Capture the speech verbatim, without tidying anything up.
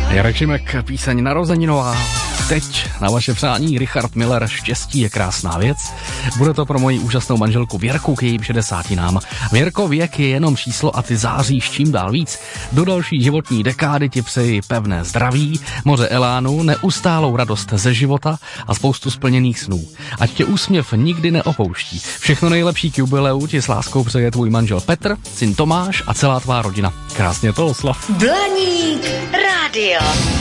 Jarek Šimek, píseň Narozeninová. Teď na vaše přání Richard Miller, štěstí je krásná věc. Bude to pro moji úžasnou manželku Věrku k jejím šedesátinám. Věrko, věk je jenom číslo a ty záříš čím dál víc. Do další životní dekády ti přeji pevné zdraví, moře elánu, neustálou radost ze života a spoustu splněných snů. Ať tě úsměv nikdy neopouští. Všechno nejlepší k jubileu ti s láskou přeje tvůj manžel Petr, syn Tomáš a celá tvá rodina. Krásně to oslav. Blaník rádio.